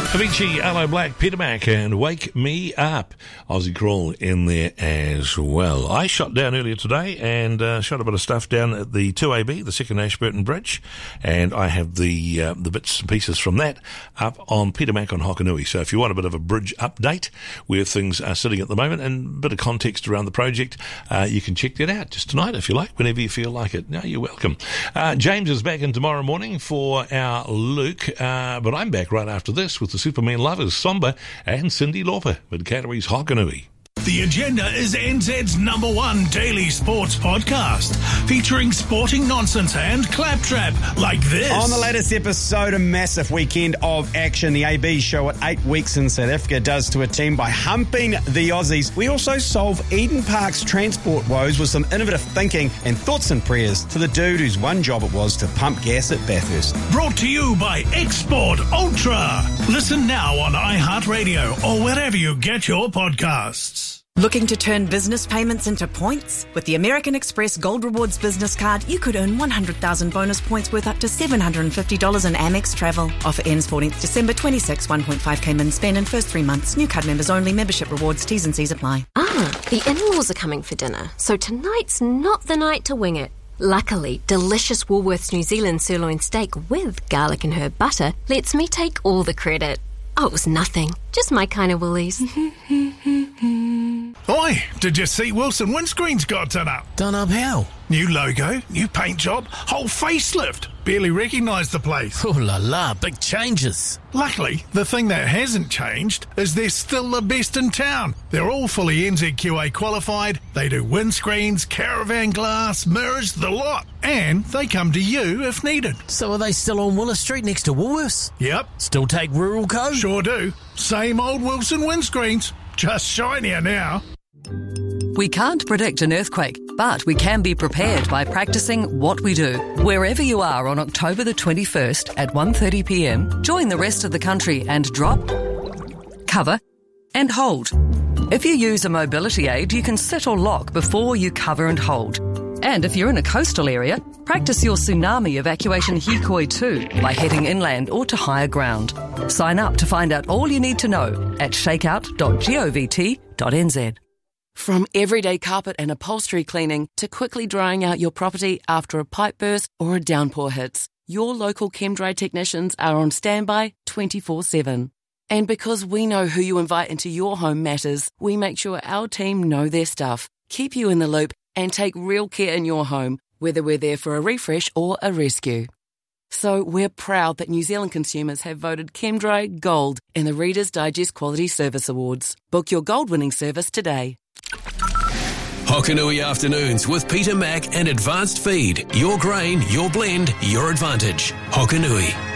Avicii, Aloe Black, Peter Mac, and Wake Me Up. Aussie Crawl in there as well. I shot down earlier today and shot a bit of stuff down at the 2AB, the second Ashburton Bridge, and I have the bits and pieces from that up on Peter Mac on Hokanui. So if you want a bit of a bridge update where things are sitting at the moment and a bit of context around the project, you can check that out just tonight if you like, whenever you feel like it. No, you're welcome. James is back in tomorrow morning for our Luke, but I'm back right after this with the Superman Lovers, Somber, and Cindy Lauper with Cattery's Hokanui. The Agenda is NZ's #1 daily sports podcast, featuring sporting nonsense and claptrap like this. On the latest episode, a massive weekend of action. The AB show what 8 weeks in South Africa does to a team by humping the Aussies. We also solve Eden Park's transport woes with some innovative thinking and thoughts and prayers for the dude whose one job it was to pump gas at Bathurst. Brought to you by Export Ultra. Listen now on iHeartRadio or wherever you get your podcasts. Looking to turn business payments into points? With the American Express Gold Rewards business card, you could earn 100,000 bonus points worth up to $750 in Amex travel. Offer ends 14th December 26, 1.5k min spend in first 3 months. New card members only. Membership rewards, T's and C's apply. The in-laws are coming for dinner, so tonight's not the night to wing it. Luckily, delicious Woolworths New Zealand sirloin steak with garlic and herb butter lets me take all the credit. Oh, it was nothing. Just my kind of Woolies. Oi, did you see Wilson Windscreen's got done up? Done up how? New logo, new paint job, whole facelift. Barely recognised the place. Oh la la, big changes. Luckily, the thing that hasn't changed is they're still the best in town. They're all fully NZQA qualified. They do windscreens, caravan glass, mirrors, the lot. And they come to you if needed. So are they still on Willis Street next to Woolworths? Yep. Still take rural code? Sure do. Same old Wilson Windscreens. Just shinier now. We can't predict an earthquake, but we can be prepared by practicing what we do. Wherever you are on October the 21st at 1:30 p.m, join the rest of the country and drop, cover, and hold. If you use a mobility aid, you can sit or lock before you cover and hold. And if you're in a coastal area, practice your tsunami evacuation hikoi too by heading inland or to higher ground. Sign up to find out all you need to know at shakeout.govt.nz. From everyday carpet and upholstery cleaning to quickly drying out your property after a pipe burst or a downpour hits, your local ChemDry technicians are on standby 24/7. And because we know who you invite into your home matters, we make sure our team know their stuff, keep you in the loop, and take real care in your home, whether we're there for a refresh or a rescue. So we're proud that New Zealand consumers have voted ChemDry Gold in the Reader's Digest Quality Service Awards. Book your gold-winning service today. Hokanui Afternoons with Peter Mac and Advanced Feed. Your grain, your blend, your advantage. Hokanui.